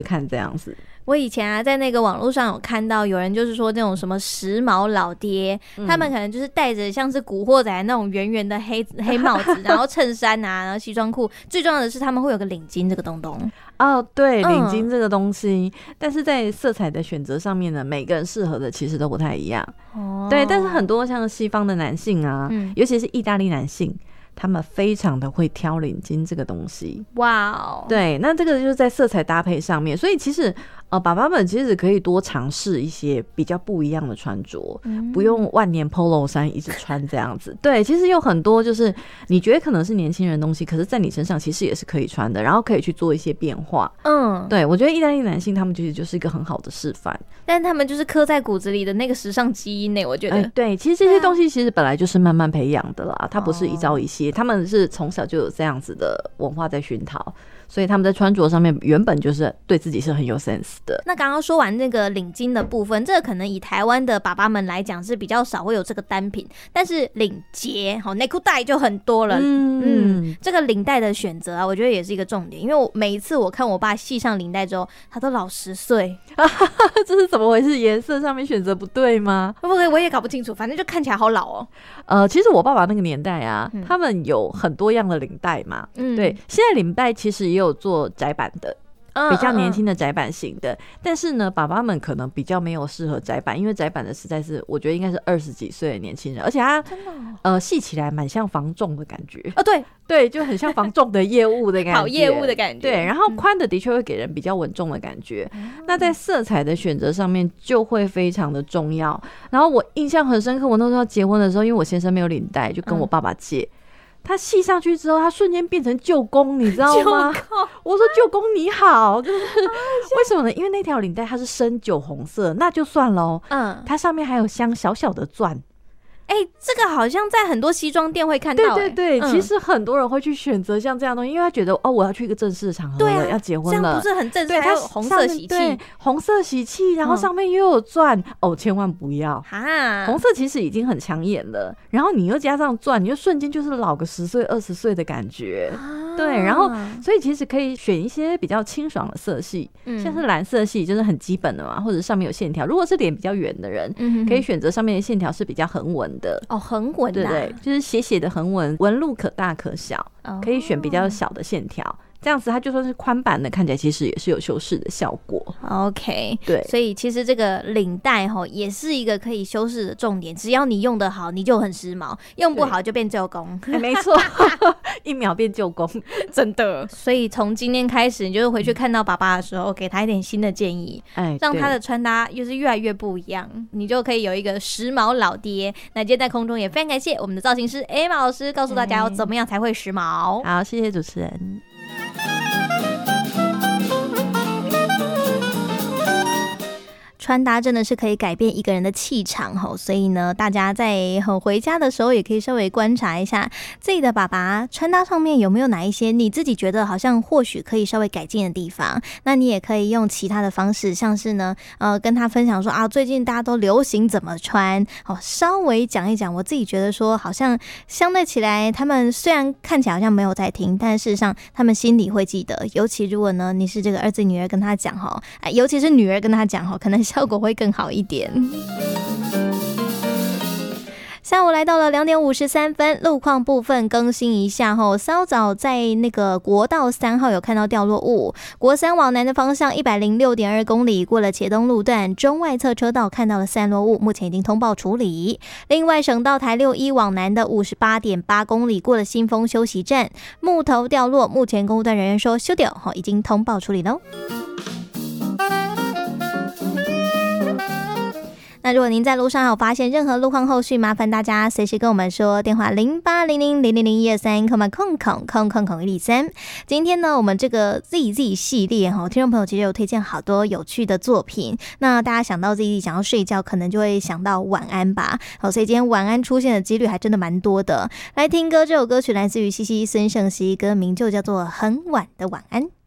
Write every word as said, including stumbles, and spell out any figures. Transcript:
看这样子。 我以前啊，在那个网络上有看到有人就是说那种什么时髦老爹，嗯、他们可能就是戴着像是古惑仔那种圆圆的黑黑帽子，然后衬衫啊，然后西装裤，最重要的是他们会有个领巾这个东东。 哦，对，领巾这个东西，嗯、但是在色彩的选择上面呢，每个人适合的其实都不太一样。哦，对，但是很多像西方的男性啊，嗯、尤其是意大利男性。他们非常的会挑领巾这个东西，哇哦！对，那这个就是在色彩搭配上面，所以其实呃，爸爸们其实可以多尝试一些比较不一样的穿着，嗯、不用万年 polo 衫一直穿这样子。对，其实有很多就是你觉得可能是年轻人的东西，可是在你身上其实也是可以穿的，然后可以去做一些变化。嗯，对，我觉得意大利男性他们其实就是一个很好的示范， 但他们就是刻在骨子里的那个时尚基因呢，我觉得、 欸。对，其实这些东西其实本来就是慢慢培养的啦，它不是一朝一夕。他们是从小就有这样子的文化在熏陶，所以他们在穿着上面原本就是对自己是很有 sense 的。 那刚刚说完那个领巾的部分，这个可能以台湾的爸爸们来讲是比较少会有这个单品，但是领结好内裤带就很多了。嗯嗯，这个领带的选择啊，我觉得也是一个重点，因为我每一次我看我爸系上领带之后，他都老十岁， 这是怎么回事？颜色上面选择不对吗？ 不不，我也搞不清楚，反正就看起来好老哦。 呃，其实我爸爸那个年代啊，嗯、他们有很多样的领带嘛。嗯，对，现在领带其实也有做窄版的。比较年轻的窄版型的，但是呢，爸爸们可能比较没有适合窄版，因为窄版的实在是，我觉得应该是二十几岁的年轻人，而且他呃系起来蛮像防重的感觉。 哦，对对，就很像防重的业务的感觉， 跑业务的感觉。 对，然后宽的的确会给人比较稳重的感觉。嗯、那在色彩的选择上面就会非常的重要。然后我印象很深刻，我那时候结婚的时候，因为我先生没有领带，就跟我爸爸借。嗯他系上去之后，他瞬间变成舅公，你知道吗？我说舅公你好，就是为什么呢？因为那条领带它是深酒红色，那就算喽。嗯，它上面还有镶小小的钻。 哎、欸，这个好像在很多西装店会看到、欸。 对对对、嗯，其实很多人会去选择像这样的东西，因为他觉得哦，我要去一个正式的场合了， 啊、 要结婚了， 这样不是很正式？对，它红色喜气， 红色喜气，然后上面又有钻、嗯，哦，千万不要哈！红色其实已经很抢眼了，然后你又加上钻，你就瞬间就是老个十岁、二十岁的感觉。啊对，然后所以其实可以选一些比较清爽的色系，嗯、像是蓝色系就是很基本的嘛，或者上面有线条。如果是脸比较圆的人，嗯、可以选择上面的线条是比较横纹的哦，横纹、啊， 对对，就是斜斜的横纹，纹路可大可小，哦、可以选比较小的线条。这样子它就算是宽版的，看起来其实也是有修饰的效果。 OK， 对， 所以其实这个领带齁也是一个可以修饰的重点，只要你用得好，你就很时髦；用不好就变舅公。 欸、没错，一秒变舅公， 真的。所以从今天开始，你就是回去看到爸爸的时候，给他一点新的建议，哎，让他的穿搭就是越来越不一样，你就可以有一个时髦老爹。那今天在空中也非常感谢我们的造型师 Emma 老师，告诉大家要怎么样才会时髦。 好，谢谢主持人。 穿搭真的是可以改变一个人的气场吼，所以呢，大家在回家的时候也可以稍微观察一下自己的爸爸穿搭上面有没有哪一些你自己觉得好像或许可以稍微改进的地方。那你也可以用其他的方式，像是呢，呃，跟他分享说啊，最近大家都流行怎么穿，哦，稍微讲一讲。我自己觉得说，好像相对起来，他们虽然看起来好像没有在听，但事实上他们心里会记得。尤其如果呢，你是这个儿子女儿跟他讲哈，尤其是女儿跟他讲哈，可能效果会更好一点。下午来到了两点五十三分，路况部分更新一下后，稍早在那个国道三号有看到掉落物，国三往南的方向一百零六点二公里，过了茄东路段中外侧车道看到了散落物，目前已经通报处理。另外省道台六一往南的五十八点八公里，过了新丰休息站，木头掉落，目前公务段人员说修掉，已经通报处理喽。那如果您在路上有发现任何路况后续，麻烦大家随时跟我们说，电话零八零零零零零一二三空空空空空空一三。今天呢，我们这个 Z Z 系列哈，听众朋友其实有推荐好多有趣的作品。那大家想到 Z Z 想要睡觉，可能就会想到晚安吧。好，所以今天晚安出现的几率还真的蛮多的。来听歌，这首歌曲来自于西西孙盛熙，歌名就叫做《很晚的晚安》。